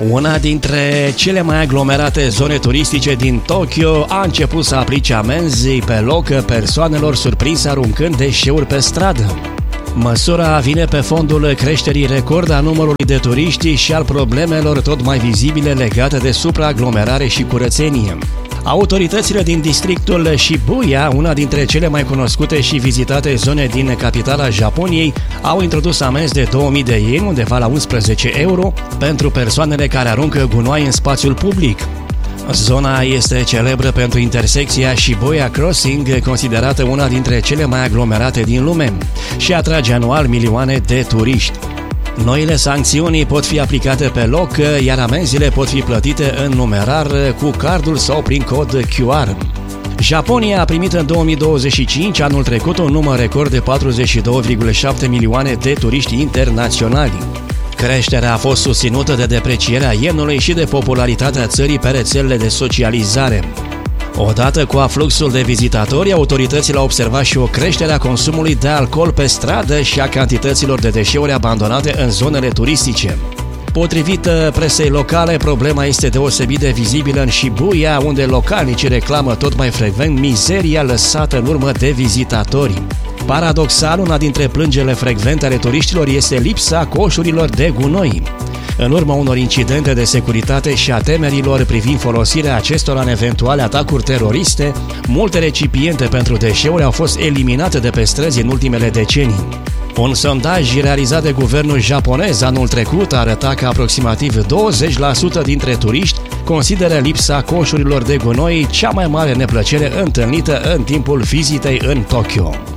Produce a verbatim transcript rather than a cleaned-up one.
Una dintre cele mai aglomerate zone turistice din Tokyo a început să aplice amenzi pe loc persoanelor surprinse aruncând deșeuri pe stradă. Măsura vine pe fondul creșterii record a numărului de turiști și al problemelor tot mai vizibile legate de supraaglomerare și curățenie. Autoritățile din districtul Shibuya, una dintre cele mai cunoscute și vizitate zone din capitala Japoniei, au introdus amenzi de două mii de ieni, undeva la unsprezece euro, pentru persoanele care aruncă gunoi în spațiul public. Zona este celebră pentru intersecția Shibuya Crossing, considerată una dintre cele mai aglomerate din lume, și atrage anual milioane de turiști. Noile sancțiuni pot fi aplicate pe loc, iar amenzile pot fi plătite în numerar cu cardul sau prin cod Q R. Japonia a primit în două mii douăzeci și cinci, anul trecut, un număr record de patruzeci și două virgulă șapte milioane de turiști internaționali. Creșterea a fost susținută de deprecierea ienului și de popularitatea țării pe rețelele de socializare. Odată cu afluxul de vizitatori, autoritățile au observat și o creștere a consumului de alcool pe stradă și a cantităților de deșeuri abandonate în zonele turistice. Potrivit presei locale, problema este deosebit de vizibilă în Shibuya, unde localnicii reclamă tot mai frecvent mizeria lăsată în urmă de vizitatori. Paradoxal, una dintre plângerile frecvente ale turiștilor este lipsa coșurilor de gunoi. În urma unor incidente de securitate și a temerilor privind folosirea acestora în eventuale atacuri teroriste, multe recipiente pentru deșeuri au fost eliminate de pe străzi în ultimele decenii. Un sondaj realizat de guvernul japonez anul trecut arăta că aproximativ douăzeci la sută dintre turiști consideră lipsa coșurilor de gunoi cea mai mare neplăcere întâlnită în timpul vizitei în Tokyo.